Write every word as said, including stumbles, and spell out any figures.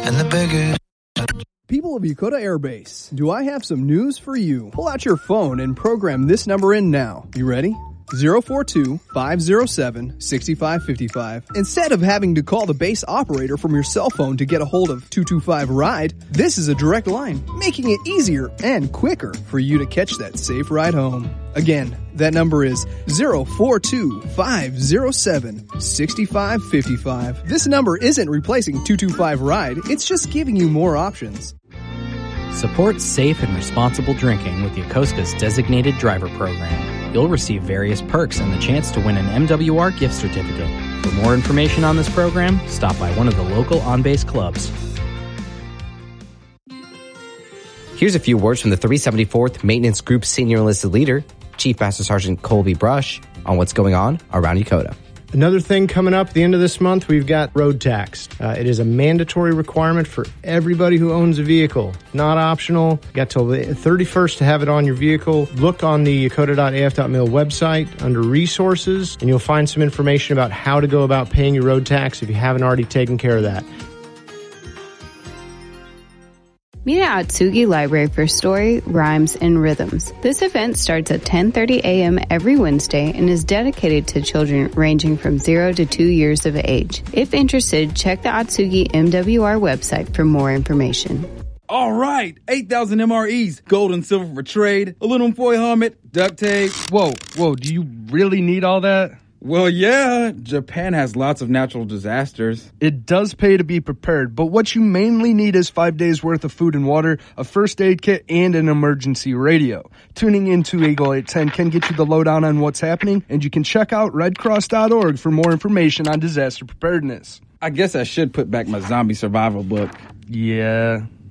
and the biggest. People of Yokota Air Base, do I have some news for you? Pull out your phone and program this number in now. You ready? zero four two, five zero seven, six five five five. Instead of having to call the base operator from your cell phone to get a hold of two two five ride, this is a direct line, making it easier and quicker for you to catch that safe ride home. Again, that number is zero four two, five zero seven, six five five five. This number isn't replacing two two five ride, it's just giving you more options. Support safe and responsible drinking with Yokosuka's designated driver program. You'll receive various perks and the chance to win an M W R gift certificate. For more information on this program, stop by one of the local on-base clubs. Here's a few words from the three seventy-fourth Maintenance Group Senior Enlisted Leader, Chief Master Sergeant Colby Brush, on what's going on around Yokota. Another thing coming up at the end of this month, we've got road tax. Uh, it is a mandatory requirement for everybody who owns a vehicle. Not optional. You got till the thirty-first to have it on your vehicle. Look on the yokota dot a f dot mil website under resources, and you'll find some information about how to go about paying your road tax if you haven't already taken care of that. Meet at Atsugi Library for Story, Rhymes, and Rhythms. This event starts at ten thirty a.m. every Wednesday and is dedicated to children ranging from zero to two years of age. If interested, check the Atsugi M W R website for more information. All right, eight thousand M R Es, gold and silver for trade, aluminum foil helmet, duct tape. Whoa, whoa, do you really need all that? Well, yeah, Japan has lots of natural disasters. It does pay to be prepared, but what you mainly need is five days worth of food and water, a first aid kit, and an emergency radio. Tuning into Eagle eight ten can get you the lowdown on what's happening, and you can check out red cross dot org for more information on disaster preparedness. I guess I should put back my zombie survival book. Yeah.